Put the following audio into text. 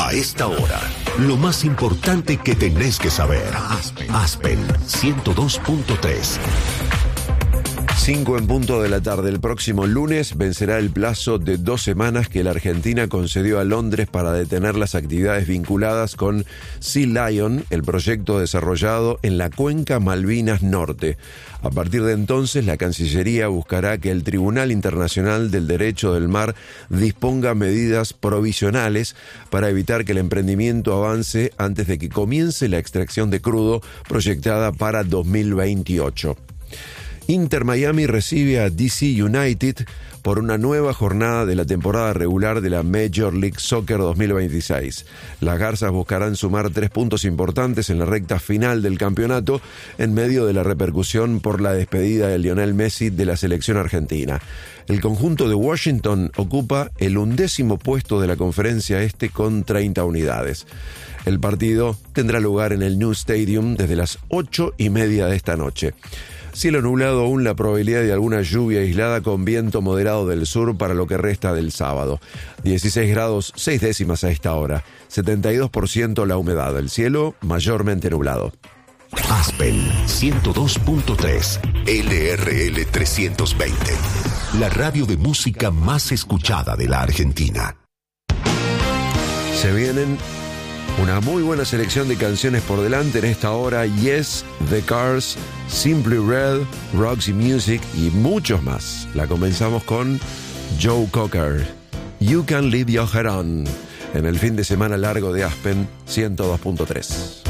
A esta hora, lo más importante que tenés que saber. Aspen 102.3. 5 en punto de la tarde. El próximo lunes vencerá el plazo de 2 semanas que la Argentina concedió a Londres para detener las actividades vinculadas con Sea Lion, el proyecto desarrollado en la cuenca Malvinas Norte. A partir de entonces, la Cancillería buscará que el Tribunal Internacional del Derecho del Mar disponga medidas provisionales para evitar que el emprendimiento avance antes de que comience la extracción de crudo proyectada para 2028. Inter Miami recibe a DC United por una nueva jornada de la temporada regular de la Major League Soccer 2026. Las Garzas buscarán sumar 3 puntos importantes en la recta final del campeonato en medio de la repercusión por la despedida de Lionel Messi de la selección argentina. El conjunto de Washington ocupa el 11º puesto de la Conferencia Este con 30 unidades. El partido tendrá lugar en el New Stadium desde las 8:30 de esta noche. Cielo nublado, aún la probabilidad de alguna lluvia aislada con viento moderado del sur para lo que resta del sábado. 16 grados 6 décimas a esta hora. 72% la humedad. El cielo mayormente nublado. Aspen 102.3. LRL 320. La radio de música más escuchada de la Argentina. Se vienen una muy buena selección de canciones por delante en esta hora. Yes, The Cars, Simply Red, Roxy Music y muchos más. La comenzamos con Joe Cocker, You Can Leave Your Head On, en el fin de semana largo de Aspen 102.3.